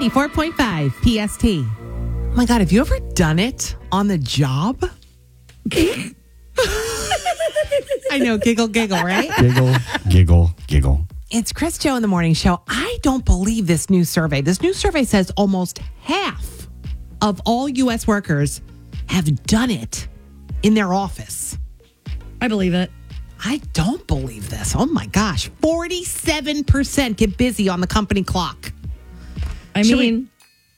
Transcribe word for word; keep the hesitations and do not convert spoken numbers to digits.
ninety-four point five P S T. Oh my God, have you ever done it on the job? I know, giggle, giggle, right? Giggle, giggle, giggle. It's Chris Joe in the Morning Show. I don't believe this new survey. This new survey says almost half of all U S workers have done it in their office. I believe it. I don't believe this. Oh my gosh. forty-seven percent get busy on the company clock. I Should mean,